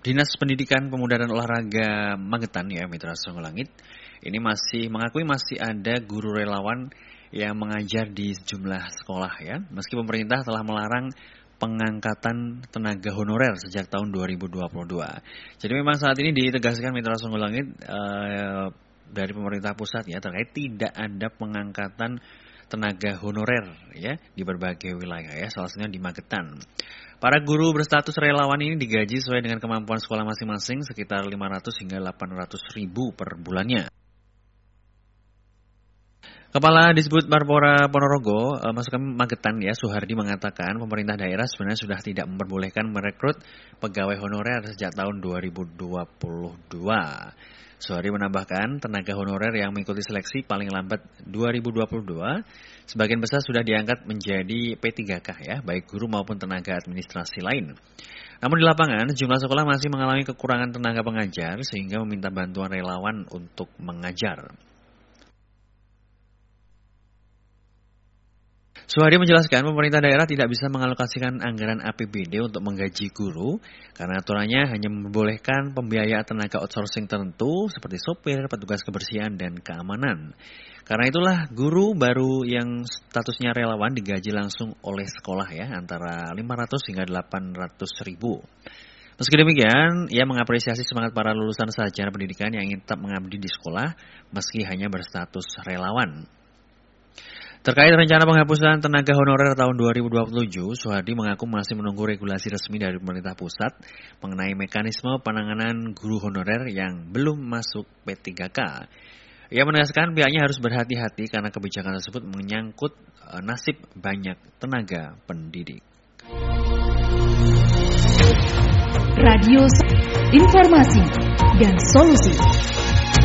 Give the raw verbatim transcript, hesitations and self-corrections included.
Dinas Pendidikan Pemuda dan Olahraga Magetan ya Mitra Songgolangit ini masih mengakui masih ada guru relawan yang mengajar di sejumlah sekolah ya. Meski pemerintah telah melarang pengangkatan tenaga honorer sejak tahun dua ribu dua puluh dua. Jadi memang saat ini ditegaskan Mitra Songgolangit eh, dari pemerintah pusat ya terkait tidak ada pengangkatan tenaga honorer ya di berbagai wilayah ya, salah satunya di Magetan. Para guru berstatus relawan ini digaji sesuai dengan kemampuan sekolah masing-masing sekitar lima ratus hingga delapan ratus ribu per bulannya. Kepala Disbud Barbora Ponorogo, eh, masuk ke Magetan ya, Suhardi mengatakan pemerintah daerah sebenarnya sudah tidak memperbolehkan merekrut pegawai honorer sejak tahun dua ribu dua puluh dua. Suhardi menambahkan tenaga honorer yang mengikuti seleksi paling lambat dua ribu dua puluh dua sebagian besar sudah diangkat menjadi P tiga K ya, baik guru maupun tenaga administrasi lain. Namun di lapangan sejumlah sekolah masih mengalami kekurangan tenaga pengajar sehingga meminta bantuan relawan untuk mengajar. Suhardi menjelaskan pemerintah daerah tidak bisa mengalokasikan anggaran A P B D untuk menggaji guru karena aturannya hanya membolehkan pembiayaan tenaga outsourcing tertentu seperti sopir, petugas kebersihan, dan keamanan. Karena itulah guru baru yang statusnya relawan digaji langsung oleh sekolah ya antara lima ratus hingga delapan ratus ribu. Meski demikian, ia mengapresiasi semangat para lulusan sarjana pendidikan yang ingin tetap mengabdi di sekolah meski hanya berstatus relawan. Terkait rencana penghapusan tenaga honorer tahun dua ribu dua puluh tujuh, Suhardi mengaku masih menunggu regulasi resmi dari pemerintah pusat mengenai mekanisme penanganan guru honorer yang belum masuk P tiga K. Ia menegaskan pihaknya harus berhati-hati karena kebijakan tersebut menyangkut nasib banyak tenaga pendidik. Radio Informasi dan Solusi.